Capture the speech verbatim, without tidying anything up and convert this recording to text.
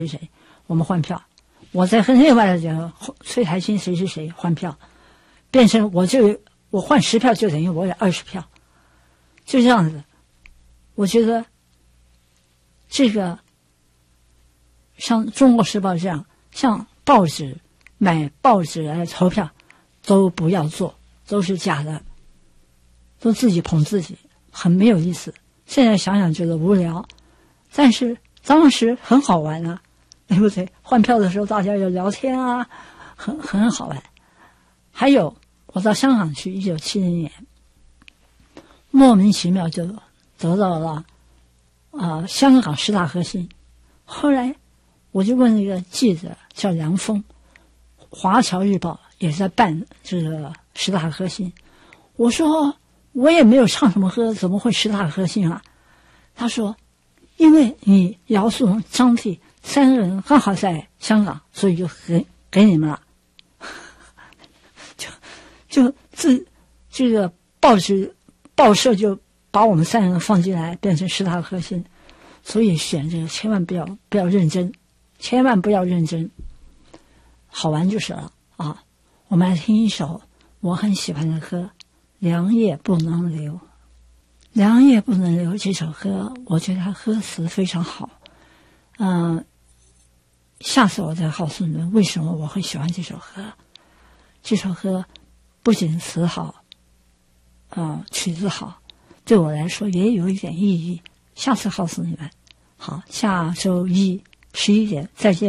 谁，我们换票。我再和另外的人崔台青谁谁谁换票，变成我就我换十票就等于我有二十票，就这样子。我觉得这个像《中国时报》这样，像报纸买报纸来投票都不要做，都是假的，都自己捧自己，很没有意思。现在想想觉得无聊，但是当时很好玩啊，对不对？换票的时候大家要聊天啊，很很好玩。还有我到香港去，一九七零年，莫名其妙就得到了啊、呃、香港十大核心。后来我就问那个记者叫梁峰，华侨日报也在办这个十大核心。我说我也没有唱什么歌，怎么会十大核心啊？他说因为你姚素荣、张帝三个人刚好在香港，所以就给给你们了。就就自这个报纸报社就把我们三人放进来，变成十大核心。所以选这个千万不要不要认真，千万不要认真，好玩就是了啊！我们来听一首我很喜欢的歌，《良夜不能留》。《良夜不能留》这首歌，我觉得它歌词非常好。嗯、呃，下次我再告诉你们为什么我会喜欢这首歌。这首歌不仅词好，呃，曲子好，对我来说也有一点意义。下次告诉你们。好，下周一十一点再见。